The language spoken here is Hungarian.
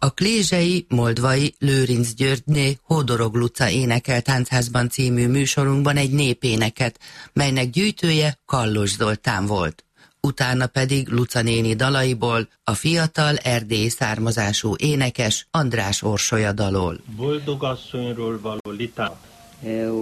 A Klézsei, Moldvai, Lőrinc Györgyné Hódorog Luca énekel táncházban című műsorunkban egy népéneket, melynek gyűjtője Kallos Zoltán volt. Utána pedig Luca néni dalaiból a fiatal erdélyi származású énekes András Orsolya dalol. Boldogasszonyról való litán.